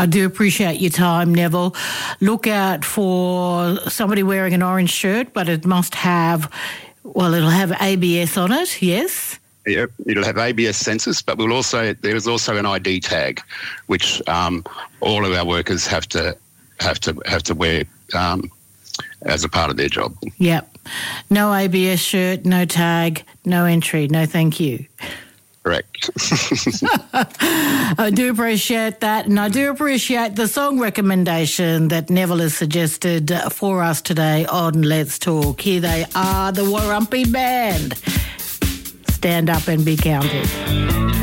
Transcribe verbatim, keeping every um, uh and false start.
I do appreciate your time, Neville. Look out for somebody wearing an orange shirt, but it must have, well, it'll have A B S on it, yes? Yep, it'll have A B S sensors, but we'll also there is also an I D tag, which um, all of our workers have to have to have to wear um, as a part of their job. Yep. No A B S shirt, no tag, no entry. No, thank you. Correct. I do appreciate that, and I do appreciate the song recommendation that Neville has suggested for us today on Let's Talk. Here they are, the Warumpi Band. Stand up and be counted.